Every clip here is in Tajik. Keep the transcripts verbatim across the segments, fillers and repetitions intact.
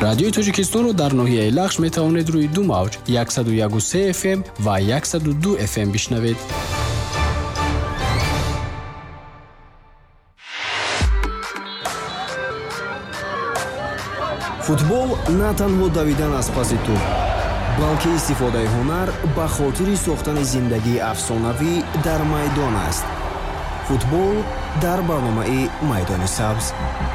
радиои Тоҷикистонро дар ноҳияи Лахш метавонед рӯи ду мавҷ яксад و یک و سه эф эм ва яксад و دو эф эм бишнавед. футбол на танҳо давидан аз паси тӯб, балки истифодаи ҳунар ба хотири сохтани зиндагии афсонавӣ дар майдон аст. футбол дар барномаи майдони сабз.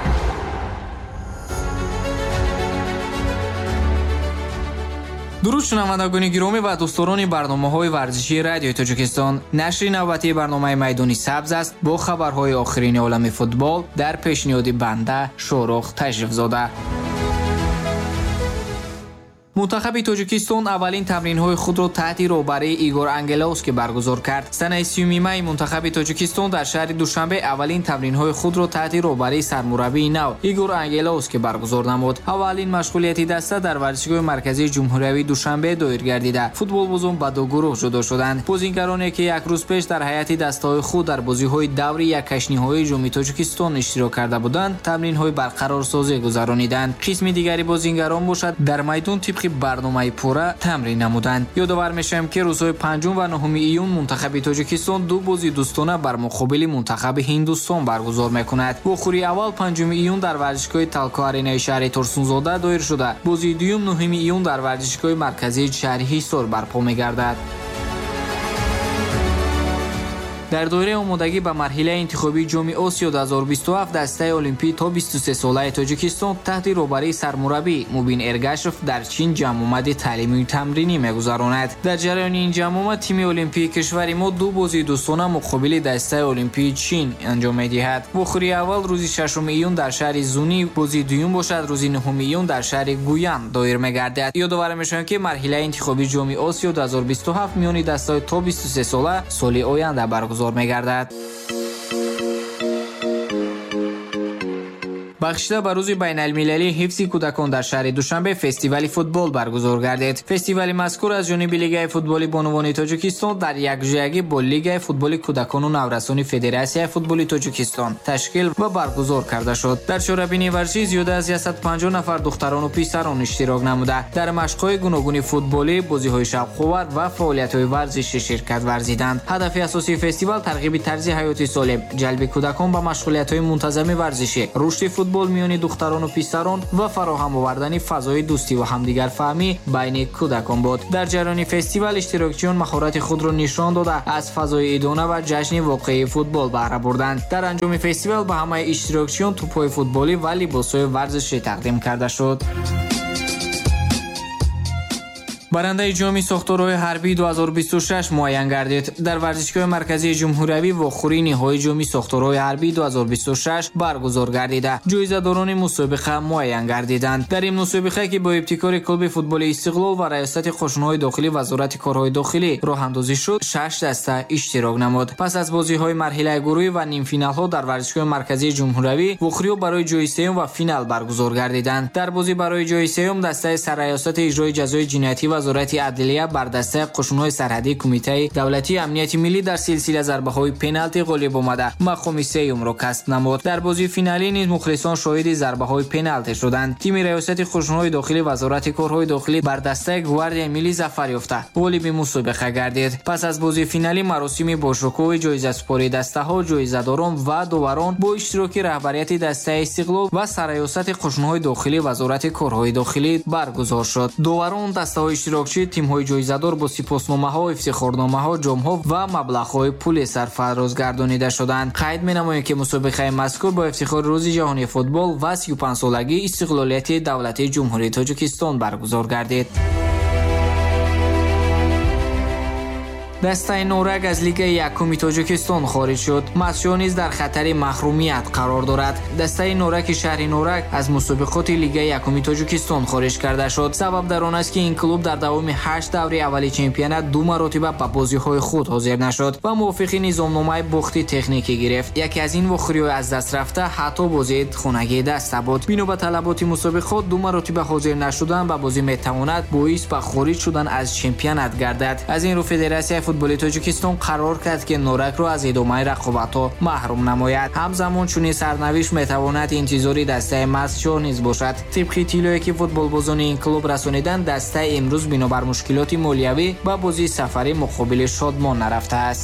дуруст шунавандагони гиромӣ ва дӯстдорони барномаҳои варзишии радиои Тоҷикистон. Нашри навбатии барномаи майдони сабз аст бо хабарҳои охирини олами футбол дар пешниҳоди банда Шорух Ташрифзода. Мунтахаби Тоҷикистон аввалин тамринҳои худро таҳти роҳбарии Игор Ангеловский баргузор кард. Санаи сиюми май мунтахаби Тоҷикистон дар шаҳри Душанбе аввалин тамринҳои худро таҳти роҳбарии сармураббии нав Игор Ангеловский баргузор намуд. Аввалин машғулияти даста дар варзишгоҳи марказии ҷумҳуриявии Душанбе доир гардида, футболбозон ба ду гурӯҳ ҷудо шуданд. Бозингароне ки як рӯз пеш дар ҳайати дастаҳои худ дар бозиҳои даври яккашниҳои ҷоми Тоҷикистон иштирок карда буданд, тамринҳои барқарорсозӣ гузарониданд. қисми дигари бозингарон бошад дар майдон барномаи пурра тамрин намуданд. Ёдовар мешавем ки рӯзҳои панҷум ва нӯҳуми июн мунтахаби Тоҷикистон ду бози дӯстона бар муқобили мунтахаби Ҳиндустон баргузор мекунад. Вохӯри аввал панҷуми июн дар варзишгоҳи Талко аренаи шаҳри Турсунзода доир шуда, бози дуюм нӯҳуми июн дар варзишгоҳи марказии шаҳри Ҳисор барпо мегардад. дар доираи омодагӣ ба марҳилаи интихобии ҷоми Осиё ду ҳазор бисту ҳафт дастаи олимпии то бисту се солаи Тоҷикистон таҳти роҳбарии сармураббӣ Мубин Эргашев дар Чин ҷамъомади таълимию тамринӣ мегузаронад. дар ҷараёни ин ҷамъомад тими олимпии кишвари мо ду бози дӯстона муқобили дастаи олимпии Чин анҷом медиҳад. вохӯри аввал рӯзи шашуми июн дар шаҳри Зунӣ, бози дуюм бошад рӯзи нӯҳуми июн дар шаҳри Гуян доир мегардад. ёдовар мешавем ки марҳилаи интихобии ҷоми Осиё ду ҳазор бисту ҳафт миёни дастаҳои то бисту се сола соли оянда баргузор мегардад. бахшида ба рӯзи байналмилалии ҳифзи кӯдакон дар шаҳри Душанбе фестивали футбол баргузор гардид. Фестивали мазкур аз ҷониби Лигаи футболи бонувони Тоҷикистон дар якҷоягӣ бо Лигаи футболи кӯдакону наврасони Федератсияи футболи Тоҷикистон ташкил ва баргузор карда шуд. дар чорабинии варзишӣ зиёда аз сад و панҷоҳ нафар духтарону писарон иштирок намуда, дар машқҳои гуногуни футболӣ, бозиҳои шавқовар ва фаъолиятҳои варзишӣ ширкат варзиданд. ҳадафи асосии фестивал тарғиби тарзи ҳаёти солим, ҷалби кӯдакон ба машғулиятҳои мунтазами варзишӣ, рушди футбол миёни духтарону писарон ва фароҳам овардани фазои дӯстӣ ва ҳамдигарфаҳмӣ байни кӯдакон буд. дар ҷараёни фестивал иштирокчиён маҳорати худро нишон дода аз фазои идона ва ҷашни воқеии футбол баҳра бурданд. дар анҷоми фестивал ба ҳамаи иштирокчиён тӯбҳои футболӣ ва либосҳои варзишӣ тақдим карда шуд. барандаи ҷоми сохторҳои ҳарбии ду ҳазор бисту шаш муайян гардид. дар варзишгоҳи марказии ҷумҳуриявӣ вохӯрии ниҳоии ҷоми сохторҳои ҳарбии ду ҳазор бисту шаш баргузор гардида, ҷоизадорони мусобиқа муайян гардиданд. дар ин мусобиқа ки бо ибтикори клуби футболи Истиқлол ва раёсати қошунҳои дохилӣ вазорати корҳои дохилӣ роҳандозӣ шуд, шаш даста иштирок намуд. пас аз бозиҳои марҳилаи гурӯҳӣ ва нимфиналҳо дар варзишгоҳи марказии ҷумҳуриявӣ вохӯриҳо барои ҷои сеюм ва финал баргузор гардиданд. дар бозӣ барои ҷои сеюм дастаи сарраёсати иҷрои ҷазои ҷиноятӣ вазорати адлия бар дастаи қушунҳои сарҳадии Кумитаи давлатии амнияти миллӣ дар силсила зарбаҳои пеналти ғолиб омада мақоми сеюмро касб намуд. дар бозии финалӣ низ мухлисон шоҳиди зарбаҳои пеналти шуданд. тими раёсати қушунҳои дохилӣ вазорати корҳои дохилӣ бар дастаи гвардияи миллӣ зафар ёфта ғолиби мусобиқа гардид. пас аз бозии финалӣ маросими бошукӯҳи ҷоизасупории дастаҳо, ҷоизадорон ва доварон бо иштироки раҳбарияти дастаи Истиқлол ва сарраёсати қушунҳои дохилӣ вазорати корҳои дохилӣ баргузор шуд. доварон, дастаҳои иштирокчӣ, тимҳои ҷоизадор бо сипосномаҳо, ифтихорномаҳо, ҷомҳо ва маблағҳои пулӣ сарфароз гардонида шуданд. қайд менамоем ки мусобиқаи мазкур бо ифтихори рӯзи ҷаҳонии футбол ва сию панҷсолагии истиқлолияти давлатии ҷумҳурии Тоҷикистон баргузор гардид. дастаи норак аз Лигаи якуми Тоҷикистон хориҷ шуд. Масҷон низ дар хатари маҳрумият қарор дорад. Дастаи нораки шаҳри Норак аз мусобиқоти Лигаи якуми Тоҷикистон хориҷ карда шуд. Сабаб дар он аст ки ин клуб дар давоми ҳашт даври аввали чемпионат ду маротиба ба бозиҳои худ ҳозир нашуд ва мувофиқи низомномаи бохти техникӣ гирифт. яке аз ин вохӯриҳои аз даст рафта ҳатто бозии хонагии даста буд. бино ба талаботи мусобиқот ду маротиба ҳозир нашудан ба бозӣ метавонад боис ба хориҷ шудан аз чемпионат гардад. аз ин рӯ Федератсияи футболи Тоҷикистон қарор кард ки Норакро аз идомаи рақобатҳо маҳрум намояд. ҳамзамон чунин сарнавишт метавонад интизори дастаи Масчор низ бошад. тибқи иттилоие ки футболбозони ин клуб расониданд, дастаи имрӯз бинобар мушкилоти молиявӣ ба бозии сафари муқобили Шодмон нарафтааст.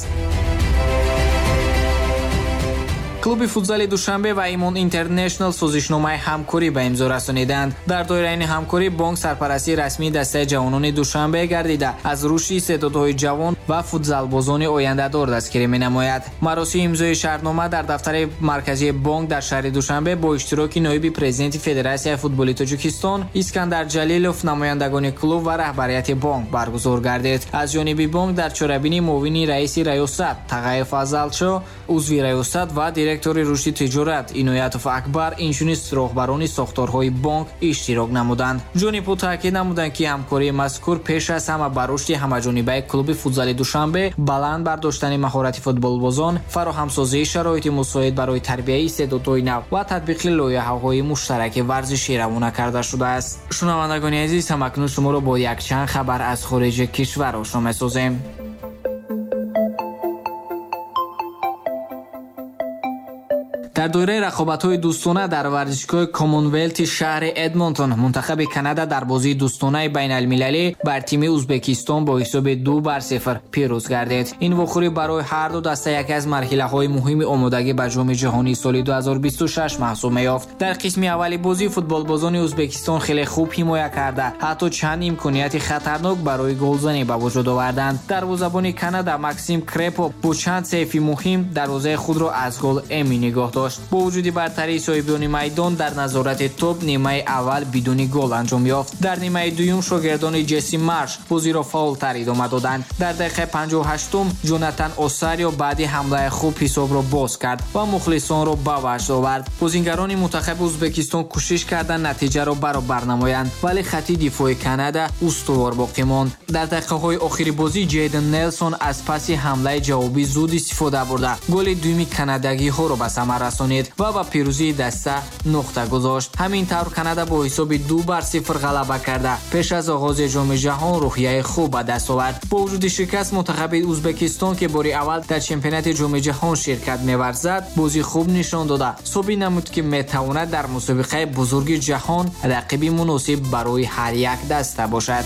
клуби футзали Душанбе ва Имон Интернешнл созишномаи ҳамкорӣ ба имзо расониданд. дар доираи ин ҳамкорӣ бонк сарпарастии расмии дастаи ҷавонони Душанбе гардида аз рушди истеъдодҳои ҷавон ва футзалбозони ояндадор дастгирӣ менамояд. маросими имзои шаҳрнома дар дафтари марказии бонк дар шаҳри Душанбе бо иштироки ноиби президенти Федератсияи футболи Тоҷикистон Искандар Ҷалилов, намояндагони клуб ва раҳбарияти бонк баргузор гардид. аз ҷониби бонк дар чорабини муовини раиси раёсат Тағаев Азалчо, узви раёсат ва директори рушди тиҷорат Иноятов Акбар, инчунин роҳбарони сохторҳои бонк иштирок намуданд. ҷонибҳо таъкид намуданд ки ҳамкории мазкур пеш аз ҳама ба рушди ҳамаҷонибаи клуби футзали Душанбе, баланд бардоштани маҳорати футболбозон, фароҳамсозии шароити мусоид барои тарбияи истеъдодҳои нав ва татбиқи лоиҳаҳои муштараки варзишӣ равона карда шудааст. шунавандагони азиз, ҳамакнун шуморо бо якчанд хабар аз хориҷи кишвар ошно месозем. дар доираи рақобатҳои дӯстона дар варзишгоҳи Коммонвелти шаҳри Эдмонтон, мунтахаби Канада дар бозии дӯстонаи байналмилалӣ бар тими Узбекистон бо ҳисоби ду бар сифр пирӯз гардид. ин вохӯрӣ барои ҳарду даста яке аз марҳилаҳои муҳими омодагӣ ба ҷоми ҷаҳонии соли ду ҳазор бисту шаш маҳсуб меёфт. дар қисми аввали бозӣ футболбозони Узбекистон хеле хуб ҳимоя карда, ҳатто чанд имконияти хатарнок барои голзанӣ ба вуҷуд оварданд. дарвозабони Канада Максим Крепо бо чанд сейфи муҳим дарвозаи худро аз гол эмин нигоҳ дошт. бо вуҷуди бартарии соҳибони майдон дар назорати топ нимаи аввал бидуни гол анҷом ёфт. дар нимаи дуюм шогирдони Ҷесси Марш бозиро фаултар идома доданд. дар дақиқаи панҷоҳу ҳаштум Ҷонатан Осарио баъди ҳамлаи хуб ҳисобро боз кард ва мухлисонро ба ваҷд овард. бозингарони мунтахаби Узбекистон кӯшиш карданд натиҷаро баробар намоянд, вале хатти дифои Канада устувор боқӣ монд. дар дақиқаҳои охири бозӣ Ҷейден Нелсон аз паси ҳамлаи ҷавобӣ зуд истифода бурда голи дуюми канадагиҳоро ба самар расонид ва ба пирӯзии даста нуқта гузошт. ҳамин тавр Канада бо ҳисоби ду бар сифр ғалаба карда пеш аз оғози ҷоми ҷаҳон рӯҳияи хуб ба даст овард. бо вуҷуди шикаст мунтахаби Узбекистон ки бори аввал дар чемпионати ҷоми ҷаҳон ширкат меварзад, бозӣ хуб нишон дода собит намуд ки метавонад дар мусобиқаи бузурги ҷаҳон рақиби муносиб барои ҳар як даста бошад.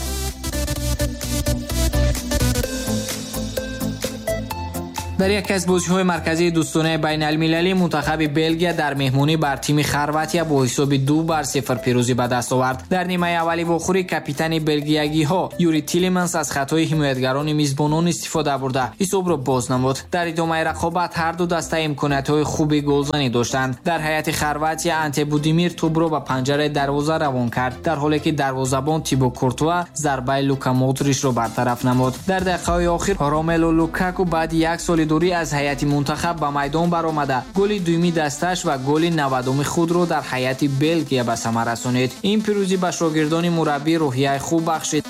дар яке аз бозиҳои марказии дӯстонаи байналмилалӣ мунтахаби Белгия дар меҳмонӣ бар тими Хорватия бо ҳисоби ду бар сифр пирӯзӣ ба даст овард. дар нимаи аввали вохӯрӣ капитани белгиягиҳо Юри Тилеманс аз хатои ҳимоятгарони мизбонон истифода бурда ҳисобро боз намуд. дар идомаи рақобат ҳарду даста имкониятҳои хуби голзанӣ доштанд. дар ҳайати Хорватия Анте Будимир тӯбро ба панҷараи дарвоза равон кард, дар ҳоле ки дарвозабон Тибо Куртуа зарбаи Лука Модричро бартараф намуд. дар дақиқаҳои охир Ромело Лукаку баъди як соли дурӣ аз ҳайати мунтахаб ба майдон баромада голи дуюми дасташ ва голи навадуми худро дар ҳайати Белгия ба самар расонид. ин пирӯзӣ ба шогирдони мураббӣ рӯҳияи хуб бахшид.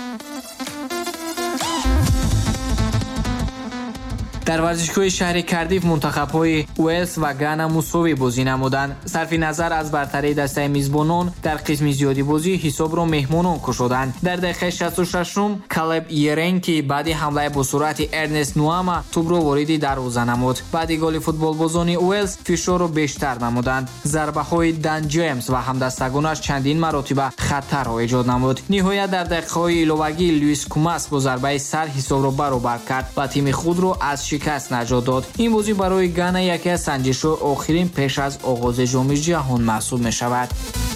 дар варзишгоҳи шаҳри Кардиф мунтахабҳои Уэлс ва Гана мусовӣ бозӣ намуданд. сарфи назар аз бартарии дастаи мизбонон дар қисми зиёди бозӣ ҳисобро меҳмонон кушоданд. дар дақиқаи шасту шашум Калеб Еренки баъди ҳамлаи бо суръати Эрнест Нуама тӯбро вориди дарвоза намуд. баъди голи футболбозони Уэлс фишорро бештар намуданд. зарбаҳои Дан Ҷеймс ва ҳамдастагонаш чандин маротиба хатарро эҷод намуд. ниҳоят дар дақиқаҳои иловагӣ Луис Кумас бо зарбаи сар ҳисобро баробар кард ва тими худро аз шикаст наҷот дод. ин бозӣ барои Гана яке аз санҷишҳои охирин пеш аз оғози ҷоми ҷаҳон маҳсуб мешавад.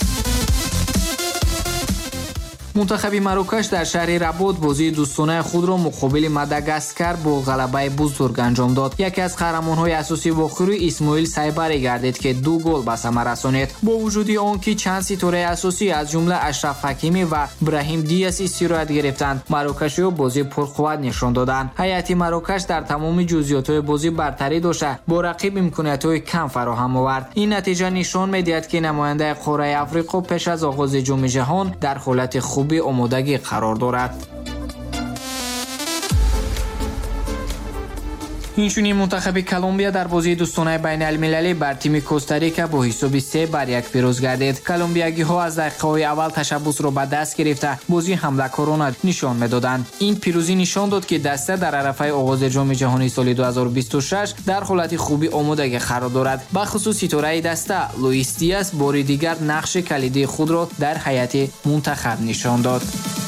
мунтахаби Марокаш дар шаҳри Работ бозии дӯстонаи худро муқобили Мадагаскар бо ғалабаи бузург анҷом дод. яке аз қаҳрамонҳои асосии вохӯрӣ Исмоил Сайбарӣ гардид ки ду гол ба самар расонид. бо вуҷуди он ки чанд ситораи асосӣ аз ҷумла Ашраф Ҳакимӣ ва Брахим Диас истироҳат гирифтанд, марокашиҳо бозӣ пурқувват нишон доданд. ҳайати Марокаш дар тамоми ҷузъиётҳои бозӣ бартарӣ дошта бо рақиб имкониятҳои кам фароҳам овард. ин натиҷа нишон медиҳад ки намояндаи қораи Африқо пеш аз оғози ҷоми ҷаҳон дар ҳолати хуби омодагӣ қарор дорад. инчунин мунтахаби Колумбия дар бозии дӯстонаи байналмилалӣ бар тими Коста-Рика бо ҳисоби се бар як пирӯз гардид. Колумбиягиҳо аз дақиқаҳои аввал ташаббусро ба даст гирифта бозии ҳамлакорона нишон медоданд. Ин пирӯзӣ нишон дод, ки даста дар арафаи оғози ҷоми ҷаҳонии соли ду ҳазору бисту шаш дар ҳолати хубӣ омодагӣ қарор дорад. бахусус ситораи даста Луис Диас бори дигар нақши калидии худро дар ҳайати мунтахаб нишон дод.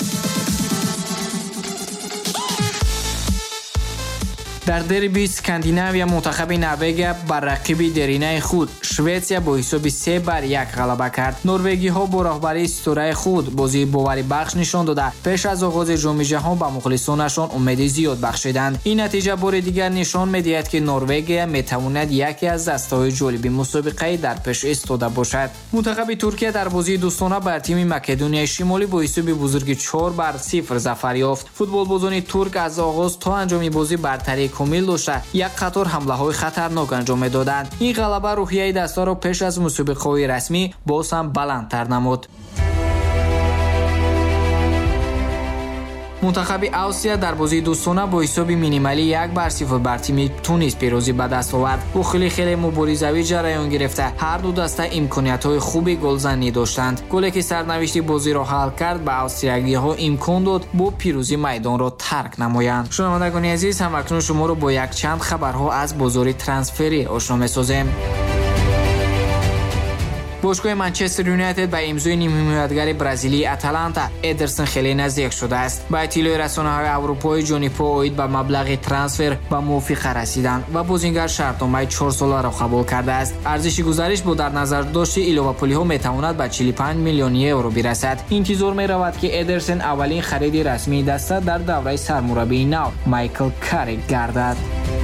дар дерби Скандинавия мунтахаби Норвегия бар рақиби деринаи худ Шветсия бо ҳисоби се бар як ғалаба кард. Норвегиҳо бо раҳбарии ситораи худ бозии боварибахш нишон дода пеш аз оғози ҷоми ҷаҳон ба мухлисонашон умеди зиёд бахшиданд. Ин натиҷа бори дигар нишон медиҳад, ки Норвегия метавонад яке аз дастаҳои ҷолиби мусобиқаи дар пеш истода бошад. Мунтахаби Туркия дар бозии дӯстона бар тими Македонияи Шимолӣ бо ҳисоби бузурги чор бар сифр зафар ёфт. Футболбозони турк аз оғоз то анҷоми бозӣ бартарии комил дошта як қатор ҳамлаҳои хатарнок анҷом медоданд. Ин ғалаба рӯҳияи дасторо пеш аз мусобиқаҳои расмӣ боз ҳам баландтар намуд. мунтахаби Австрия дар бозии дӯстона бо ҳисоби минималӣ як бар сифр бар тими Тунис пирӯзӣ ба даст овард. бо хеле хеле муборизавӣ ҷараён гирифта ҳар ду даста имкониятҳои хуби голзанӣ доштанд. голе ки сарнавишти бозиро ҳал кард ба австриягиҳо имкон дод бо пирӯзӣ майдонро тарк намоянд. шунавандагони азиз, ҳамакнун шуморо бо якчанд хабарҳо аз бозори трансферӣ ошно месозем. бошгоҳи Манчестер Юнайтед ба имзои нимҳимоятгари бразилии Аталанта Эдерсон хеле наздик шудааст. ба иттилои расонаҳои аврупоӣ ҷонибҳо оид ба маблағи трансфер ба мувофиқа расиданд ва бозингар шартномаи чорсоларо қабул кардааст. арзиши гузариш бо дар назар дошти иловапулиҳо метавонад ба чилу панҷ миллион евро бирасад. интизор меравад, ки Эдерсон аввалин хариди расмии даста дар давраи сармураббии нав Майкл Каррик гардад.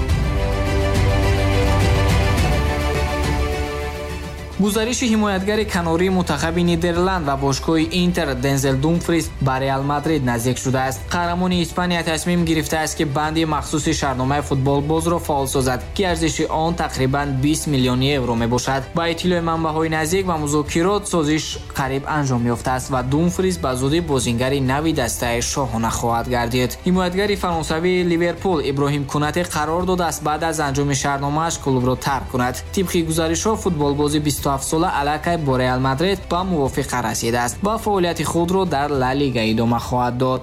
гузариши ҳимоятгари канории мунтахаби Нидерланд ва бошгоҳи Интер Дензел Думфрис ба Реал Мадрид наздик шудааст. қаҳрамони Испания тасмим гирифтааст, ки банди махсуси шаҳрномаи футболбозро фаъол созад, ки арзиши он тақрибан бист миллион евро мебошад. ба иттилои манбаъҳои наздик ва музокирот созиш қариб анҷом ёфтааст ва Думфрис ба зудӣ бозингари нави дастаи шоҳона хоҳад гардид. ҳимоятгари фаронсавии Ливерпул Иброҳим Кунате қарор додааст баъд аз анҷоми шаҳрномааш клубро тарк кунад. тибқи гузаришҳо футболбози бисту ҳафт сола аллакай бо Реал Мадрид ба мувофиқа расидааст ва фаъолияти худро дар Ла Лига идома хоҳад дод.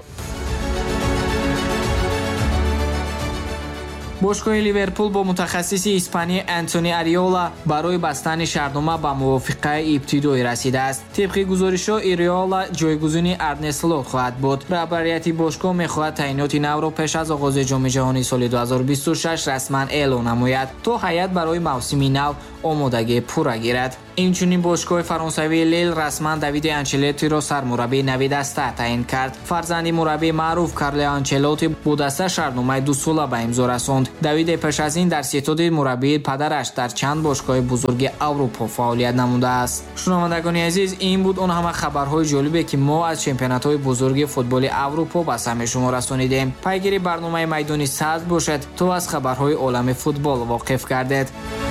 бошгоҳи Ливерпул бо мутахассиси испанӣ Антони Ариола барои бастани шаҳрнома ба мувофиқаи ибтидоӣ расидааст. тибқи гузоришҳо Ариола ҷойгузини Арне Слот хоҳад буд. раҳбарияти бошгоҳ мехоҳад таъиноти навро пеш аз оғози ҷоми ҷаҳонии соли ду ҳазору бисту шаш расман эълон намояд, то ҳайат барои мавсими нав омодагӣ пурра гирад. инчунин бошгоҳи фаронсавии Лил расман Давиде Анчелотиро сармураббии нави даста таъин кард. фарзанди мураббии маъруф Карло Анчелоти бо даста шаҳрномаи дусола ба имзо расонд. Давиде пеш аз ин дар ситоди мураббии падараш дар чанд бошгоҳи бузурги Аврупо фаъолият намудааст. шунавандагони азиз, ин буд он ҳама хабарҳои ҷолибе, ки мо аз чемпионатҳои бузурги футболи Аврупо ба сами шумо расонидем. пайгири барномаи майдони сабз бошед, то аз хабарҳои олами футбол воқиф гардед.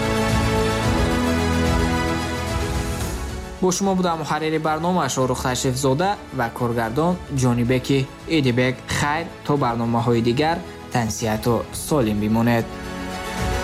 бо шумо будам муҳаррири барнома Шорух Ташрифзода ва коргардон Ҷонибеки Идибек. хайр, то барномаҳои дигар тансиҳату солим бимонед.